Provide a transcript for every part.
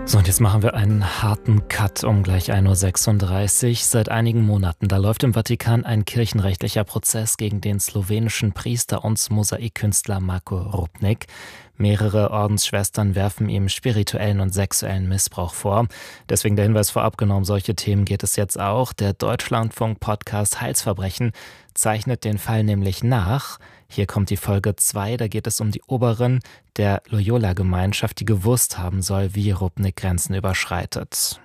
So, und jetzt machen wir einen harten Cut um gleich 1.36 Uhr. Seit einigen Monaten, da läuft im Vatikan ein kirchenrechtlicher Prozess gegen den slowenischen Priester und Mosaikkünstler Marko Rupnik. Mehrere Ordensschwestern werfen ihm spirituellen und sexuellen Missbrauch vor. Deswegen der Hinweis vorab genommen, solche Themen geht es jetzt auch. Der Deutschlandfunk-Podcast Heilsverbrechen zeichnet den Fall nämlich nach. Hier kommt die Folge 2, da geht es um die Oberin der Loyola-Gemeinschaft, die gewusst haben soll, wie Rupnik Grenzen überschreitet.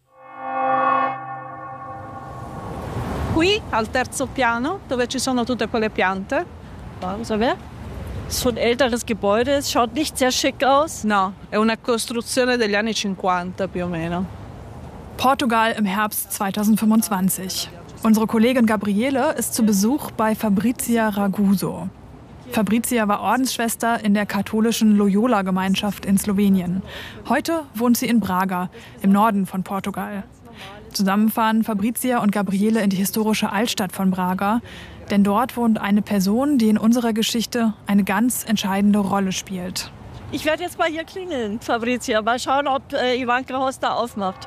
Qui al terzo piano, dove ci sono tutte quelle piante. Vamos a ver. Das ist so ein älteres Gebäude, es schaut nicht sehr schick aus. No, è una costruzione degli anni 50 più o meno. Portugal im Herbst 2025. Unsere Kollegin Gabriele ist zu Besuch bei Fabrizia Raguso. Fabrizia war Ordensschwester in der katholischen Loyola-Gemeinschaft in Slowenien. Heute wohnt sie in Braga, im Norden von Portugal. Zusammen fahren Fabrizia und Gabriele in die historische Altstadt von Braga, denn dort wohnt eine Person, die in unserer Geschichte eine ganz entscheidende Rolle spielt. Ich werde jetzt mal hier klingeln, Fabrizia. Mal schauen, ob Ivanka Hosta aufmacht.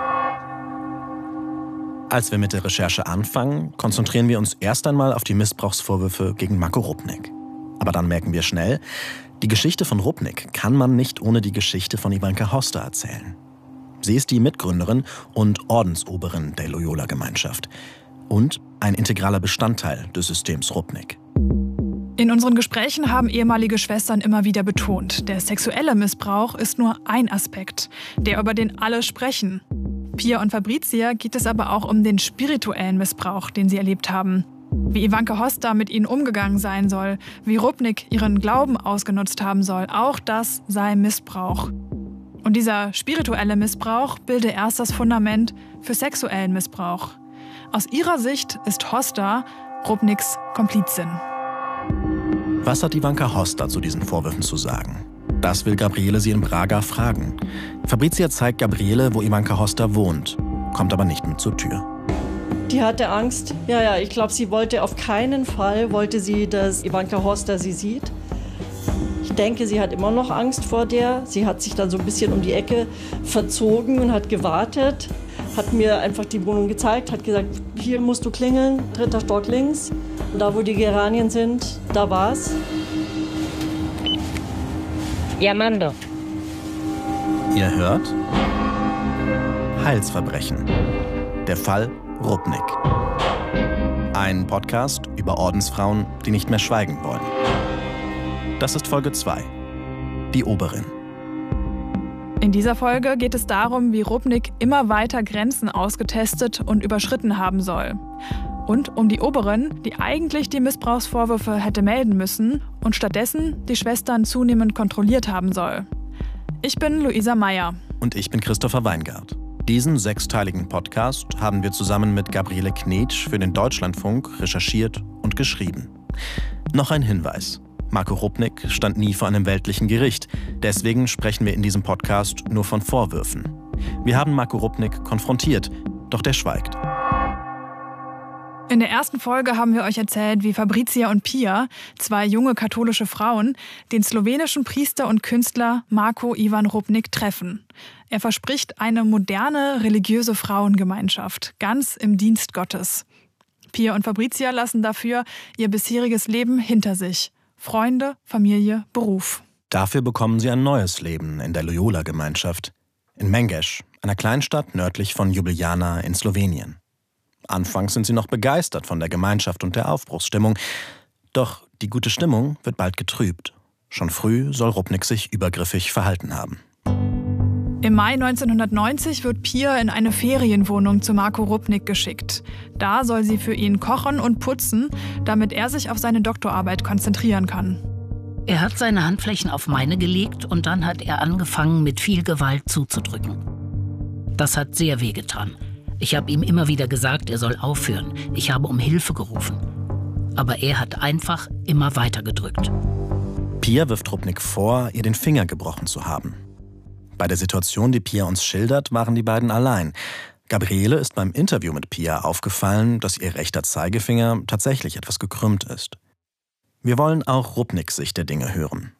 Als wir mit der Recherche anfangen, konzentrieren wir uns erst einmal auf die Missbrauchsvorwürfe gegen Marko Rupnik. Aber dann merken wir schnell, die Geschichte von Rupnik kann man nicht ohne die Geschichte von Ivanka Hosta erzählen. Sie ist die Mitgründerin und Ordensoberin der Loyola-Gemeinschaft und ein integraler Bestandteil des Systems Rupnik. In unseren Gesprächen haben ehemalige Schwestern immer wieder betont, der sexuelle Missbrauch ist nur ein Aspekt, der über den alle sprechen. Pia und Fabrizia geht es aber auch um den spirituellen Missbrauch, den sie erlebt haben. Wie Ivanka Hosta mit ihnen umgegangen sein soll, wie Rupnik ihren Glauben ausgenutzt haben soll, auch das sei Missbrauch. Und dieser spirituelle Missbrauch bilde erst das Fundament für sexuellen Missbrauch. Aus ihrer Sicht ist Hosta Rupniks Komplizin. Was hat Ivanka Hosta zu diesen Vorwürfen zu sagen? Das will Gabriele sie in Braga fragen. Fabrizia zeigt Gabriele, wo Ivanka Hosta wohnt, kommt aber nicht mit zur Tür. Die hatte Angst. Ja, ich glaube, sie wollte auf keinen Fall, dass Ivanka Hosta sie sieht. Ich denke, sie hat immer noch Angst vor der. Sie hat sich dann so ein bisschen um die Ecke verzogen und hat gewartet. Hat mir einfach die Wohnung gezeigt, hat gesagt, hier musst du klingeln, 3. Stock links. Da, wo die Geranien sind, da war's. Llamando. Ihr hört Heilsverbrechen. Der Fall Rupnik. Ein Podcast über Ordensfrauen, die nicht mehr schweigen wollen. Das ist Folge 2. Die Oberin. In dieser Folge geht es darum, wie Rupnik immer weiter Grenzen ausgetestet und überschritten haben soll. Und um die Oberin, die eigentlich die Missbrauchsvorwürfe hätte melden müssen und stattdessen die Schwestern zunehmend kontrolliert haben soll. Ich bin Luisa Meyer. Und ich bin Christopher Weingart. Diesen 6-teiligen Podcast haben wir zusammen mit Gabriele Knetsch für den Deutschlandfunk recherchiert und geschrieben. Noch ein Hinweis. Marko Rupnik stand nie vor einem weltlichen Gericht. Deswegen sprechen wir in diesem Podcast nur von Vorwürfen. Wir haben Marko Rupnik konfrontiert, doch der schweigt. In der ersten Folge haben wir euch erzählt, wie Fabrizia und Pia, 2 junge katholische Frauen, den slowenischen Priester und Künstler Marko Ivan Rupnik treffen. Er verspricht eine moderne, religiöse Frauengemeinschaft, ganz im Dienst Gottes. Pia und Fabrizia lassen dafür ihr bisheriges Leben hinter sich. Freunde, Familie, Beruf. Dafür bekommen sie ein neues Leben in der Loyola-Gemeinschaft. In Mengeš, einer Kleinstadt nördlich von Ljubljana in Slowenien. Anfangs sind sie noch begeistert von der Gemeinschaft und der Aufbruchsstimmung. Doch die gute Stimmung wird bald getrübt. Schon früh soll Rupnik sich übergriffig verhalten haben. Im Mai 1990 wird Pia in eine Ferienwohnung zu Marko Rupnik geschickt. Da soll sie für ihn kochen und putzen, damit er sich auf seine Doktorarbeit konzentrieren kann. Er hat seine Handflächen auf meine gelegt und dann hat er angefangen, mit viel Gewalt zuzudrücken. Das hat sehr wehgetan. Ich habe ihm immer wieder gesagt, er soll aufhören. Ich habe um Hilfe gerufen. Aber er hat einfach immer weiter gedrückt. Pia wirft Rupnik vor, ihr den Finger gebrochen zu haben. Bei der Situation, die Pia uns schildert, waren die beiden allein. Gabriele ist beim Interview mit Pia aufgefallen, dass ihr rechter Zeigefinger tatsächlich etwas gekrümmt ist. Wir wollen auch Rupniks Sicht der Dinge hören.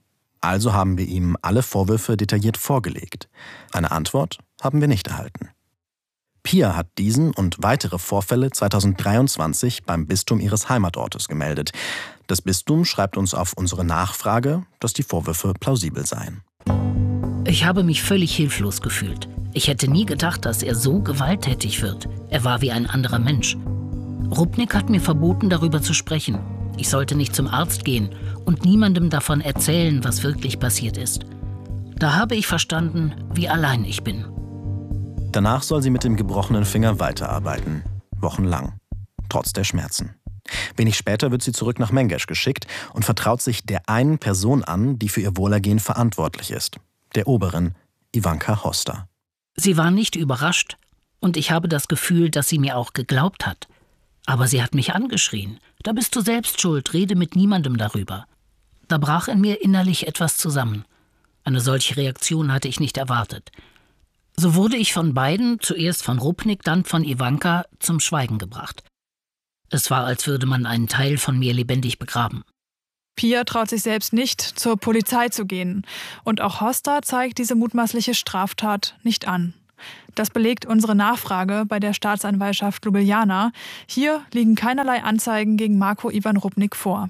Also haben wir ihm alle Vorwürfe detailliert vorgelegt. Eine Antwort haben wir nicht erhalten. Pia hat diesen und weitere Vorfälle 2023 beim Bistum ihres Heimatortes gemeldet. Das Bistum schreibt uns auf unsere Nachfrage, dass die Vorwürfe plausibel seien. Ich habe mich völlig hilflos gefühlt. Ich hätte nie gedacht, dass er so gewalttätig wird. Er war wie ein anderer Mensch. Rupnik hat mir verboten, darüber zu sprechen. Ich sollte nicht zum Arzt gehen und niemandem davon erzählen, was wirklich passiert ist. Da habe ich verstanden, wie allein ich bin. Danach soll sie mit dem gebrochenen Finger weiterarbeiten. Wochenlang. Trotz der Schmerzen. Wenig später wird sie zurück nach Mengesh geschickt und vertraut sich der einen Person an, die für ihr Wohlergehen verantwortlich ist. Der Oberin, Ivanka Hosta. Sie war nicht überrascht und ich habe das Gefühl, dass sie mir auch geglaubt hat. Aber sie hat mich angeschrien. Da bist du selbst schuld, rede mit niemandem darüber. Da brach in mir innerlich etwas zusammen. Eine solche Reaktion hatte ich nicht erwartet. So wurde ich von beiden, zuerst von Rupnik, dann von Ivanka, zum Schweigen gebracht. Es war, als würde man einen Teil von mir lebendig begraben. Pia traut sich selbst nicht, zur Polizei zu gehen. Und auch Hosta zeigt diese mutmaßliche Straftat nicht an. Das belegt unsere Nachfrage bei der Staatsanwaltschaft Ljubljana. Hier liegen keinerlei Anzeigen gegen Marko Ivan Rupnik vor.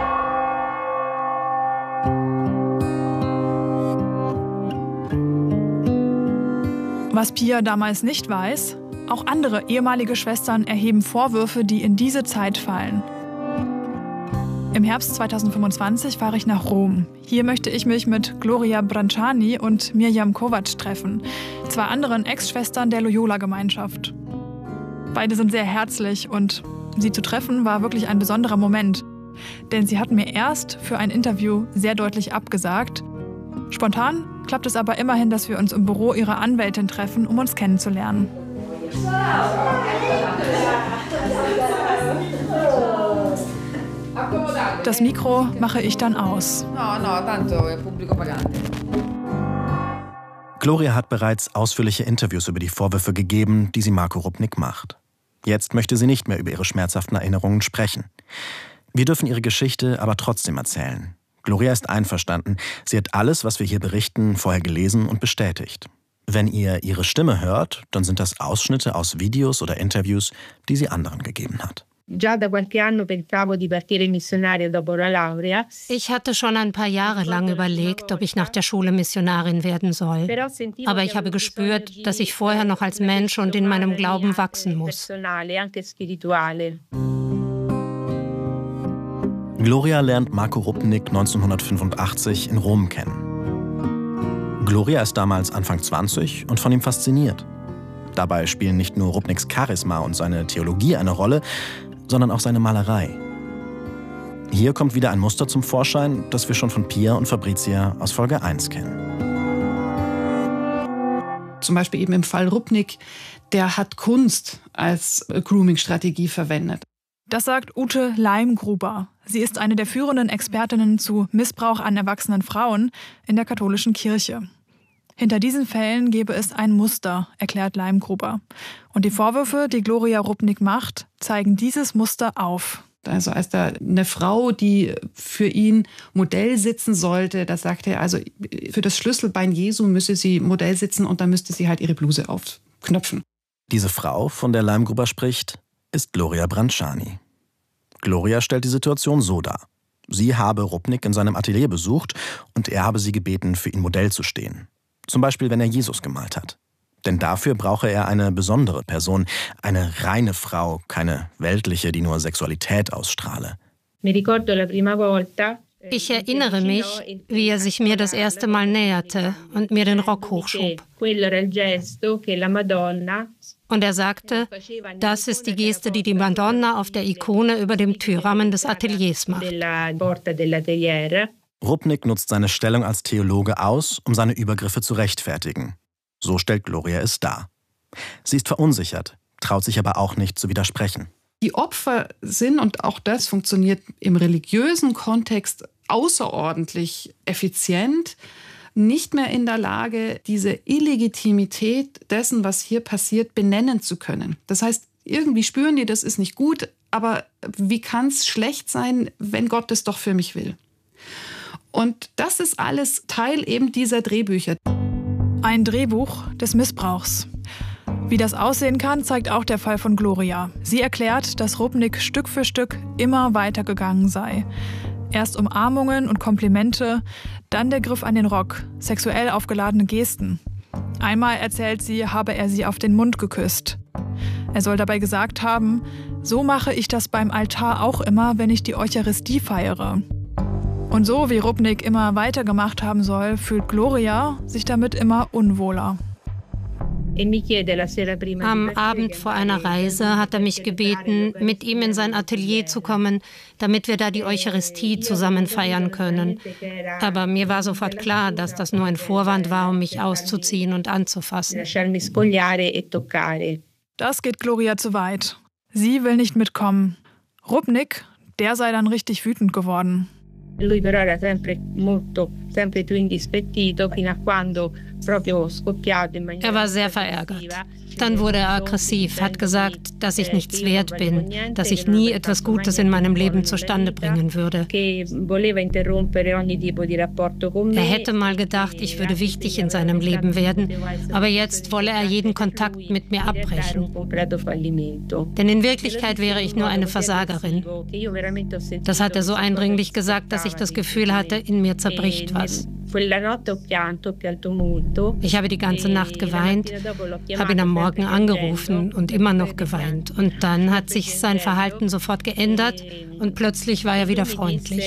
Was Pia damals nicht weiß, auch andere ehemalige Schwestern erheben Vorwürfe, die in diese Zeit fallen. Im Herbst 2025 fahre ich nach Rom. Hier möchte ich mich mit Gloria Branciani und Mirjam Kovac treffen, 2 anderen Ex-Schwestern der Loyola-Gemeinschaft. Beide sind sehr herzlich und sie zu treffen war wirklich ein besonderer Moment. Denn sie hatten mir erst für ein Interview sehr deutlich abgesagt. Spontan klappt es aber immerhin, dass wir uns im Büro ihrer Anwältin treffen, um uns kennenzulernen. Das Mikro mache ich dann aus. Gloria hat bereits ausführliche Interviews über die Vorwürfe gegeben, die sie Marko Rupnik macht. Jetzt möchte sie nicht mehr über ihre schmerzhaften Erinnerungen sprechen. Wir dürfen ihre Geschichte aber trotzdem erzählen. Gloria ist einverstanden. Sie hat alles, was wir hier berichten, vorher gelesen und bestätigt. Wenn ihr ihre Stimme hört, dann sind das Ausschnitte aus Videos oder Interviews, die sie anderen gegeben hat. Ich hatte schon ein paar Jahre lang überlegt, ob ich nach der Schule Missionarin werden soll. Aber ich habe gespürt, dass ich vorher noch als Mensch und in meinem Glauben wachsen muss. Gloria lernt Marko Rupnik 1985 in Rom kennen. Gloria ist damals Anfang 20 und von ihm fasziniert. Dabei spielen nicht nur Rupniks Charisma und seine Theologie eine Rolle, sondern auch seine Malerei. Hier kommt wieder ein Muster zum Vorschein, das wir schon von Pia und Fabrizia aus Folge 1 kennen. Zum Beispiel eben im Fall Rupnik, der hat Kunst als Grooming-Strategie verwendet. Das sagt Ute Leimgruber. Sie ist eine der führenden Expertinnen zu Missbrauch an erwachsenen Frauen in der katholischen Kirche. Hinter diesen Fällen gebe es ein Muster, erklärt Leimgruber. Und die Vorwürfe, die Gloria Rupnik macht, zeigen dieses Muster auf. Also als da eine Frau, die für ihn Modell sitzen sollte, da sagte er, also für das Schlüsselbein Jesu müsse sie Modell sitzen und dann müsste sie halt ihre Bluse aufknöpfen. Diese Frau, von der Leimgruber spricht, ist Gloria Branciani. Gloria stellt die Situation so dar. Sie habe Rupnik in seinem Atelier besucht und er habe sie gebeten, für ihn Modell zu stehen. Zum Beispiel, wenn er Jesus gemalt hat. Denn dafür brauche er eine besondere Person, eine reine Frau, keine weltliche, die nur Sexualität ausstrahle. Ich erinnere mich, wie er sich mir das erste Mal näherte und mir den Rock hochschob. Und er sagte, das ist die Geste, die die Madonna auf der Ikone über dem Türrahmen des Ateliers macht. Rupnik nutzt seine Stellung als Theologe aus, um seine Übergriffe zu rechtfertigen. So stellt Gloria es dar. Sie ist verunsichert, traut sich aber auch nicht zu widersprechen. Die Opfer sind, und auch das funktioniert im religiösen Kontext außerordentlich effizient, nicht mehr in der Lage, diese Illegitimität dessen, was hier passiert, benennen zu können. Das heißt, irgendwie spüren die, das ist nicht gut, aber wie kann es schlecht sein, wenn Gott es doch für mich will? Und das ist alles Teil eben dieser Drehbücher. Ein Drehbuch des Missbrauchs. Wie das aussehen kann, zeigt auch der Fall von Gloria. Sie erklärt, dass Rupnik Stück für Stück immer weitergegangen sei. Erst Umarmungen und Komplimente, dann der Griff an den Rock, sexuell aufgeladene Gesten. Einmal erzählt sie, habe er sie auf den Mund geküsst. Er soll dabei gesagt haben, so mache ich das beim Altar auch immer, wenn ich die Eucharistie feiere. Und so wie Rupnik immer weitergemacht haben soll, fühlt Gloria sich damit immer unwohler. Am Abend vor einer Reise hat er mich gebeten, mit ihm in sein Atelier zu kommen, damit wir da die Eucharistie zusammen feiern können. Aber mir war sofort klar, dass das nur ein Vorwand war, um mich auszuziehen und anzufassen. Das geht Gloria zu weit. Sie will nicht mitkommen. Rupnik, der sei dann richtig wütend geworden. Er war sehr verärgert. Dann wurde er aggressiv, hat gesagt, dass ich nichts wert bin, dass ich nie etwas Gutes in meinem Leben zustande bringen würde. Er hätte mal gedacht, ich würde wichtig in seinem Leben werden, aber jetzt wolle er jeden Kontakt mit mir abbrechen. Denn in Wirklichkeit wäre ich nur eine Versagerin. Das hat er so eindringlich gesagt, dass ich das Gefühl hatte, in mir zerbricht was. Ich habe die ganze Nacht geweint, habe ihn am Morgen angerufen und immer noch geweint. Und dann hat sich sein Verhalten sofort geändert und plötzlich war er wieder freundlich.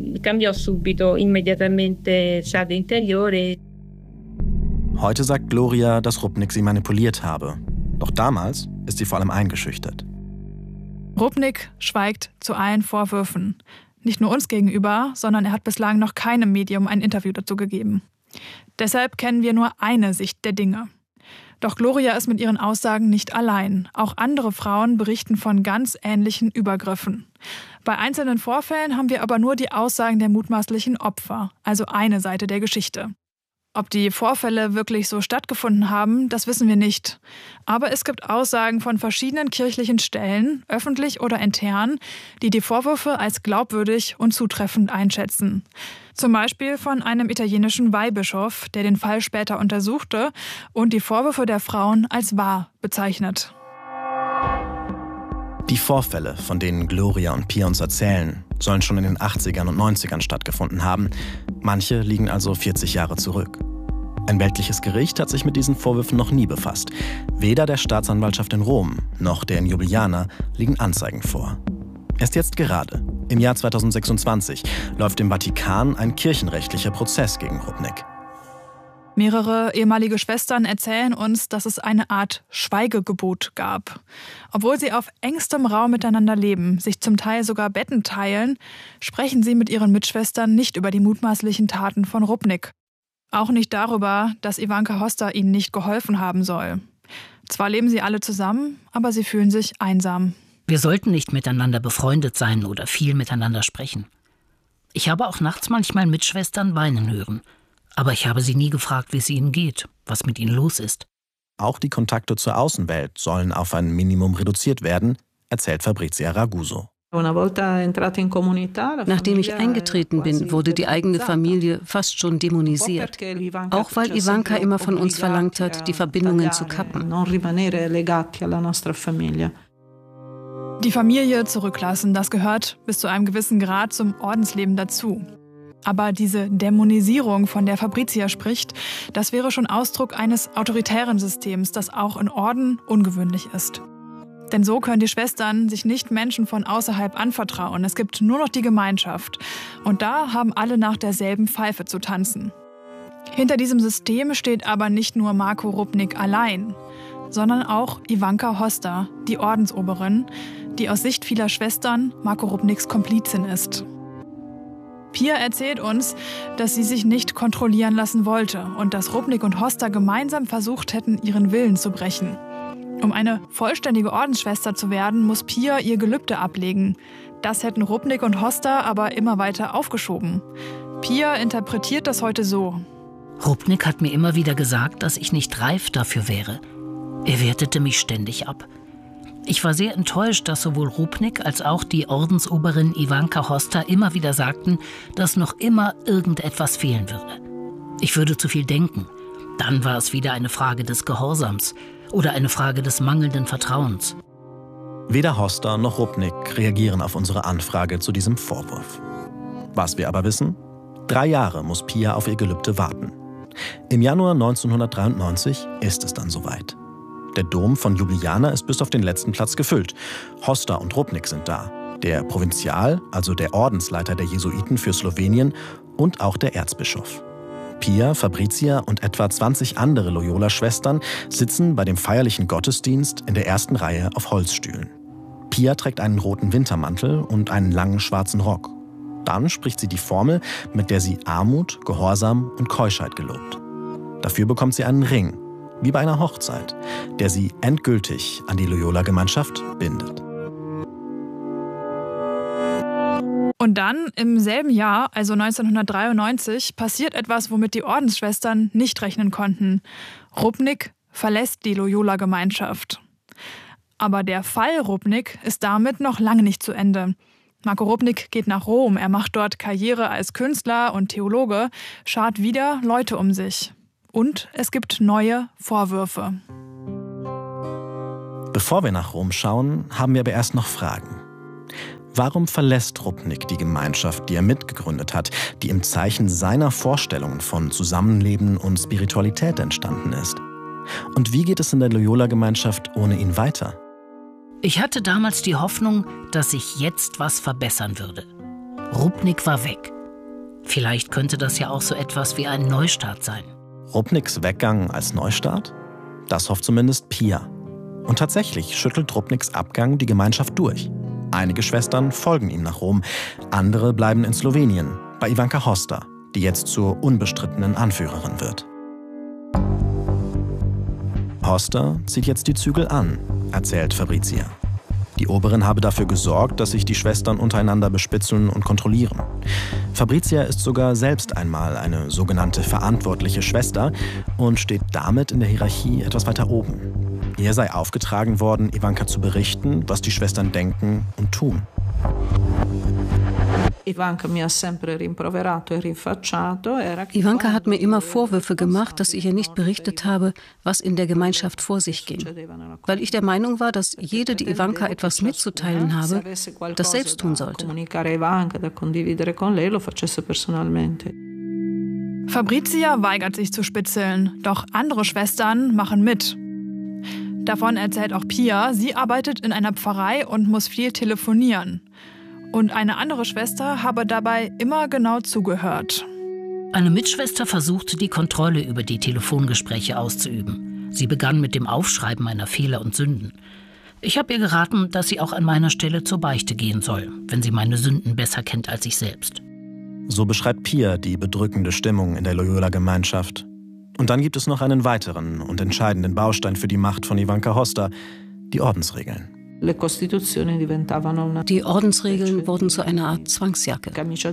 Heute sagt Gloria, dass Rupnik sie manipuliert habe. Doch damals ist sie vor allem eingeschüchtert. Rupnik schweigt zu allen Vorwürfen. Nicht nur uns gegenüber, sondern er hat bislang noch keinem Medium ein Interview dazu gegeben. Deshalb kennen wir nur eine Sicht der Dinge. Doch Gloria ist mit ihren Aussagen nicht allein. Auch andere Frauen berichten von ganz ähnlichen Übergriffen. Bei einzelnen Vorfällen haben wir aber nur die Aussagen der mutmaßlichen Opfer, also eine Seite der Geschichte. Ob die Vorfälle wirklich so stattgefunden haben, das wissen wir nicht. Aber es gibt Aussagen von verschiedenen kirchlichen Stellen, öffentlich oder intern, die die Vorwürfe als glaubwürdig und zutreffend einschätzen. Zum Beispiel von einem italienischen Weihbischof, der den Fall später untersuchte und die Vorwürfe der Frauen als wahr bezeichnet. Die Vorfälle, von denen Gloria und Pia uns erzählen, sollen schon in den 80ern und 90ern stattgefunden haben. Manche liegen also 40 Jahre zurück. Ein weltliches Gericht hat sich mit diesen Vorwürfen noch nie befasst. Weder der Staatsanwaltschaft in Rom noch der in Ljubljana liegen Anzeigen vor. Erst jetzt gerade, im Jahr 2026, läuft im Vatikan ein kirchenrechtlicher Prozess gegen Rupnik. Mehrere ehemalige Schwestern erzählen uns, dass es eine Art Schweigegebot gab. Obwohl sie auf engstem Raum miteinander leben, sich zum Teil sogar Betten teilen, sprechen sie mit ihren Mitschwestern nicht über die mutmaßlichen Taten von Rupnik. Auch nicht darüber, dass Ivanka Hosta ihnen nicht geholfen haben soll. Zwar leben sie alle zusammen, aber sie fühlen sich einsam. Wir sollten nicht miteinander befreundet sein oder viel miteinander sprechen. Ich habe auch nachts manchmal Mitschwestern weinen hören. Aber ich habe sie nie gefragt, wie es ihnen geht, was mit ihnen los ist. Auch die Kontakte zur Außenwelt sollen auf ein Minimum reduziert werden, erzählt Fabrizia Raguso. Nachdem ich eingetreten bin, wurde die eigene Familie fast schon dämonisiert. Auch weil Ivanka immer von uns verlangt hat, die Verbindungen zu kappen. Die Familie zurücklassen, das gehört bis zu einem gewissen Grad zum Ordensleben dazu. Aber diese Dämonisierung, von der Fabrizia spricht, das wäre schon Ausdruck eines autoritären Systems, das auch in Orden ungewöhnlich ist. Denn so können die Schwestern sich nicht Menschen von außerhalb anvertrauen. Es gibt nur noch die Gemeinschaft. Und da haben alle nach derselben Pfeife zu tanzen. Hinter diesem System steht aber nicht nur Marko Rupnik allein, sondern auch Ivanka Hosta, die Ordensoberin, die aus Sicht vieler Schwestern Marko Rupniks Komplizin ist. Pia erzählt uns, dass sie sich nicht kontrollieren lassen wollte und dass Rupnik und Hosta gemeinsam versucht hätten, ihren Willen zu brechen. Um eine vollständige Ordensschwester zu werden, muss Pia ihr Gelübde ablegen. Das hätten Rupnik und Hosta aber immer weiter aufgeschoben. Pia interpretiert das heute so. Rupnik hat mir immer wieder gesagt, dass ich nicht reif dafür wäre. Er wertete mich ständig ab. Ich war sehr enttäuscht, dass sowohl Rupnik als auch die Ordensoberin Ivanka Hosta immer wieder sagten, dass noch immer irgendetwas fehlen würde. Ich würde zu viel denken. Dann war es wieder eine Frage des Gehorsams oder eine Frage des mangelnden Vertrauens. Weder Hosta noch Rupnik reagieren auf unsere Anfrage zu diesem Vorwurf. Was wir aber wissen: 3 Jahre muss Pia auf ihr Gelübde warten. Im Januar 1993 ist es dann soweit. Der Dom von Ljubljana ist bis auf den letzten Platz gefüllt. Hosta und Rupnik sind da. Der Provinzial, also der Ordensleiter der Jesuiten für Slowenien, und auch der Erzbischof. Pia, Fabrizia und etwa 20 andere Loyola-Schwestern sitzen bei dem feierlichen Gottesdienst in der ersten Reihe auf Holzstühlen. Pia trägt einen roten Wintermantel und einen langen schwarzen Rock. Dann spricht sie die Formel, mit der sie Armut, Gehorsam und Keuschheit gelobt. Dafür bekommt sie einen Ring, wie bei einer Hochzeit, der sie endgültig an die Loyola-Gemeinschaft bindet. Und dann, im selben Jahr, also 1993, passiert etwas, womit die Ordensschwestern nicht rechnen konnten. Rupnik verlässt die Loyola-Gemeinschaft. Aber der Fall Rupnik ist damit noch lange nicht zu Ende. Marko Rupnik geht nach Rom, er macht dort Karriere als Künstler und Theologe, schart wieder Leute um sich. Und es gibt neue Vorwürfe. Bevor wir nach Rom schauen, haben wir aber erst noch Fragen. Warum verlässt Rupnik die Gemeinschaft, die er mitgegründet hat, die im Zeichen seiner Vorstellungen von Zusammenleben und Spiritualität entstanden ist? Und wie geht es in der Loyola-Gemeinschaft ohne ihn weiter? Ich hatte damals die Hoffnung, dass sich jetzt was verbessern würde. Rupnik war weg. Vielleicht könnte das ja auch so etwas wie ein Neustart sein. Rupniks Weggang als Neustart? Das hofft zumindest Pia. Und tatsächlich schüttelt Rupniks Abgang die Gemeinschaft durch. Einige Schwestern folgen ihm nach Rom, andere bleiben in Slowenien, bei Ivanka Hosta, die jetzt zur unbestrittenen Anführerin wird. Hosta zieht jetzt die Zügel an, erzählt Fabrizia. Die Oberin habe dafür gesorgt, dass sich die Schwestern untereinander bespitzeln und kontrollieren. Fabrizia ist sogar selbst einmal eine sogenannte verantwortliche Schwester und steht damit in der Hierarchie etwas weiter oben. Ihr sei aufgetragen worden, Ivanka zu berichten, was die Schwestern denken und tun. Ivanka hat mir immer Vorwürfe gemacht, dass ich ihr nicht berichtet habe, was in der Gemeinschaft vor sich ging. Weil ich der Meinung war, dass jede, die Ivanka etwas mitzuteilen habe, das selbst tun sollte. Fabrizia weigert sich zu spitzeln, doch andere Schwestern machen mit. Davon erzählt auch Pia, sie arbeitet in einer Pfarrei und muss viel telefonieren. Und eine andere Schwester habe dabei immer genau zugehört. Eine Mitschwester versuchte, die Kontrolle über die Telefongespräche auszuüben. Sie begann mit dem Aufschreiben meiner Fehler und Sünden. Ich habe ihr geraten, dass sie auch an meiner Stelle zur Beichte gehen soll, wenn sie meine Sünden besser kennt als ich selbst. So beschreibt Pia die bedrückende Stimmung in der Loyola-Gemeinschaft. Und dann gibt es noch einen weiteren und entscheidenden Baustein für die Macht von Ivanka Hosta, die Ordensregeln. Die Ordensregeln wurden zu einer Art Zwangsjacke.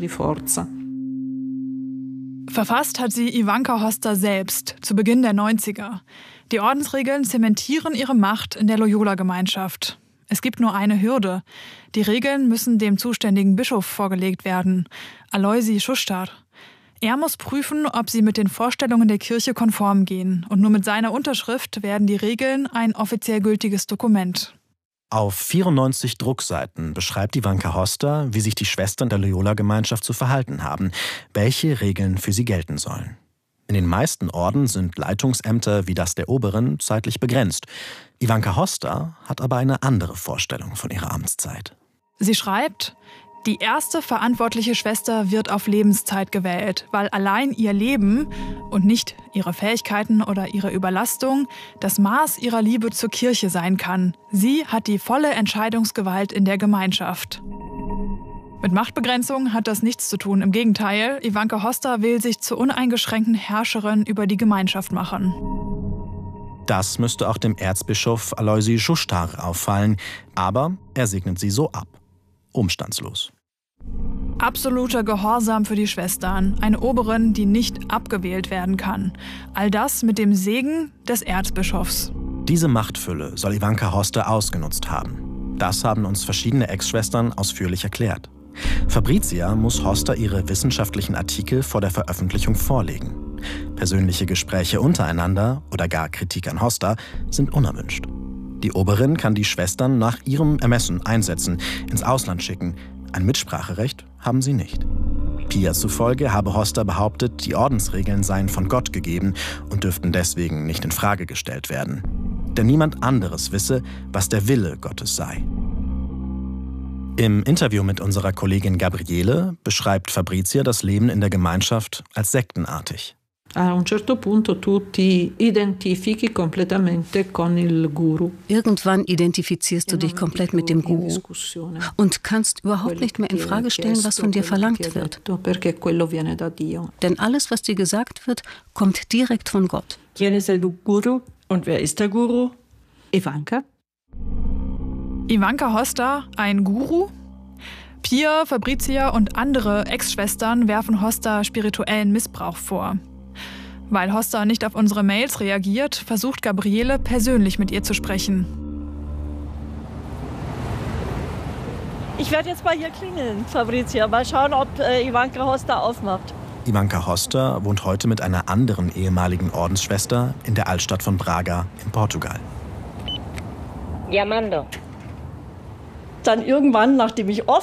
Verfasst hat sie Ivanka Hosta selbst, zu Beginn der 90er. Die Ordensregeln zementieren ihre Macht in der Loyola-Gemeinschaft. Es gibt nur eine Hürde. Die Regeln müssen dem zuständigen Bischof vorgelegt werden, Aloisi Šuštar. Er muss prüfen, ob sie mit den Vorstellungen der Kirche konform gehen. Und nur mit seiner Unterschrift werden die Regeln ein offiziell gültiges Dokument. Auf 94 Druckseiten beschreibt Ivanka Hosta, wie sich die Schwestern der Loyola-Gemeinschaft zu verhalten haben, welche Regeln für sie gelten sollen. In den meisten Orden sind Leitungsämter wie das der Oberin zeitlich begrenzt. Ivanka Hosta hat aber eine andere Vorstellung von ihrer Amtszeit. Sie schreibt: Die erste verantwortliche Schwester wird auf Lebenszeit gewählt, weil allein ihr Leben und nicht ihre Fähigkeiten oder ihre Überlastung das Maß ihrer Liebe zur Kirche sein kann. Sie hat die volle Entscheidungsgewalt in der Gemeinschaft. Mit Machtbegrenzung hat das nichts zu tun. Im Gegenteil, Ivanka Hosta will sich zur uneingeschränkten Herrscherin über die Gemeinschaft machen. Das müsste auch dem Erzbischof Aloisi Šuštar auffallen, aber er segnet sie so ab. Umstandslos. Absoluter Gehorsam für die Schwestern, eine Oberin, die nicht abgewählt werden kann. All das mit dem Segen des Erzbischofs. Diese Machtfülle soll Ivanka Hoster ausgenutzt haben. Das haben uns verschiedene Ex-Schwestern ausführlich erklärt. Fabrizia muss Hoster ihre wissenschaftlichen Artikel vor der Veröffentlichung vorlegen. Persönliche Gespräche untereinander oder gar Kritik an Hoster sind unerwünscht. Die Oberin kann die Schwestern nach ihrem Ermessen einsetzen, ins Ausland schicken. Ein Mitspracherecht haben sie nicht. Pia zufolge habe Hoster behauptet, die Ordensregeln seien von Gott gegeben und dürften deswegen nicht in Frage gestellt werden. Denn niemand anderes wisse, was der Wille Gottes sei. Im Interview mit unserer Kollegin Gabriele beschreibt Fabrizia das Leben in der Gemeinschaft als sektenartig. Irgendwann identifizierst du dich komplett mit dem Guru und kannst überhaupt nicht mehr in Frage stellen, was von dir verlangt wird. Denn alles, was dir gesagt wird, kommt direkt von Gott. Und wer ist der Guru? Ivanka. Ivanka Hoster, ein Guru? Pia, Fabrizia und andere Ex-Schwestern werfen Hoster spirituellen Missbrauch vor. Weil Hoster nicht auf unsere Mails reagiert, versucht Gabriele persönlich mit ihr zu sprechen. Ich werde jetzt mal hier klingeln, Fabrizia. Mal schauen, ob Ivanka Hoster aufmacht. Ivanka Hoster wohnt heute mit einer anderen ehemaligen Ordensschwester in der Altstadt von Braga in Portugal. Dann irgendwann, nachdem ich